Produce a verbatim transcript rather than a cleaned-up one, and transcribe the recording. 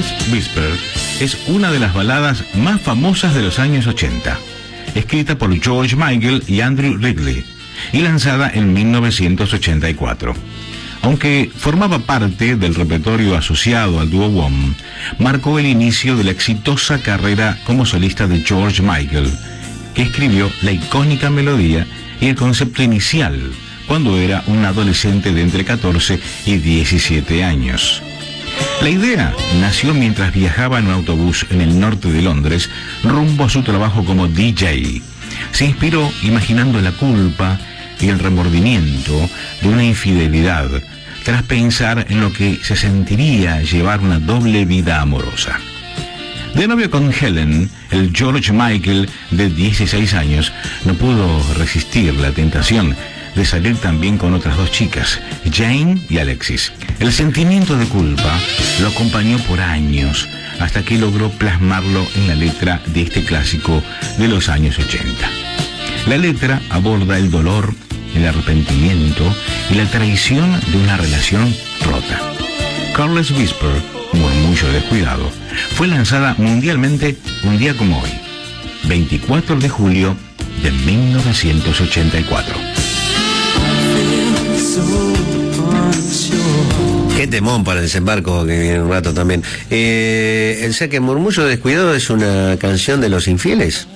Careless Whisper es una de las baladas más famosas de los años ochenta, escrita por George Michael y Andrew Ridgeley y lanzada en mil novecientos ochenta y cuatro. Aunque formaba parte del repertorio asociado al dúo Wham, marcó el inicio de la exitosa carrera como solista de George Michael, que escribió la icónica melodía y el concepto inicial cuando era un adolescente de entre catorce y diecisiete años. La idea nació mientras viajaba en un autobús en el norte de Londres rumbo a su trabajo como D J. Se inspiró imaginando la culpa y el remordimiento de una infidelidad, tras pensar en lo que se sentiría llevar una doble vida amorosa. De novio con Helen, el George Michael de dieciséis años no pudo resistir la tentación de salir también con otras dos chicas, Jane y Alexis. El sentimiento de culpa lo acompañó por años, hasta que logró plasmarlo en la letra de este clásico de los años ochenta. La letra aborda el dolor, el arrepentimiento y la traición de una relación rota. Careless Whisper, murmullo descuidado, fue lanzada mundialmente un día como hoy, veinticuatro de julio de mil novecientos ochenta y cuatro. Qué temón para el desembarco que viene un rato también. Eh, o sea que Murmullo Descuidado es una canción de Los Infieles.